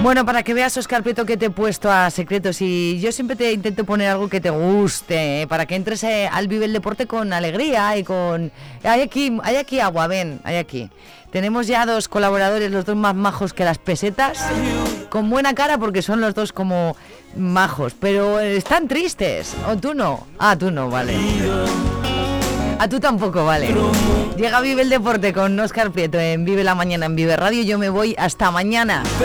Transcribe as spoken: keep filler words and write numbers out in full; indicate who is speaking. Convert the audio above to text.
Speaker 1: Bueno, para que veas, Óscar Prieto, que te he puesto a secretos, y yo siempre te intento poner algo que te guste, ¿eh? Para que entres eh, al Vive el Deporte con alegría y con... Hay aquí, hay aquí agua, ven, hay aquí. Tenemos ya dos colaboradores, los dos más majos que las pesetas, con buena cara porque son los dos como majos, pero están tristes. ¿O tú no? Ah, tú no, vale. A tú tampoco, vale. Llega Vive el Deporte con Óscar Prieto en Vive la Mañana en Vive Radio. Yo me voy hasta mañana.